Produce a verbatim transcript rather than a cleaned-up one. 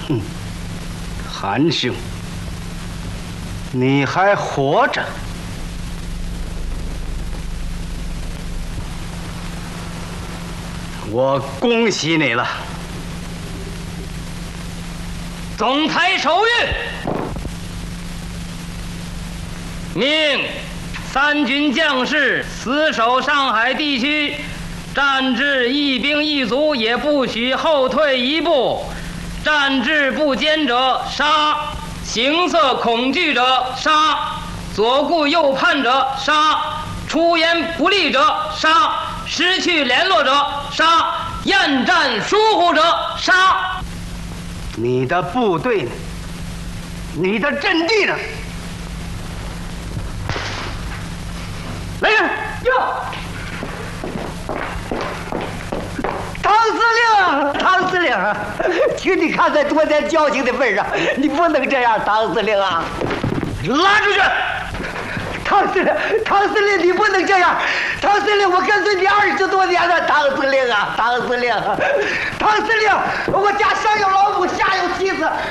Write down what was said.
哼，韩兄，你还活着？我恭喜你了。 总裁手谕，命三军将士死守上海地区，战至一兵一卒也不许后退一步。战至不坚者杀，形色恐惧者杀，左顾右盼者杀，出言不利者杀，失去联络者杀，厌战疏忽者杀。 你的部队呢？你的阵地呢？来人！ 哟，唐司令，唐司令，请你看在多年交情的份上，你不能这样，唐司令啊！ 拉出去！ 唐司令，唐司令，你不能这样！唐司令，我跟随你二十多年了，唐司令啊，唐司令，唐司令，我家上有老母，下有妻子，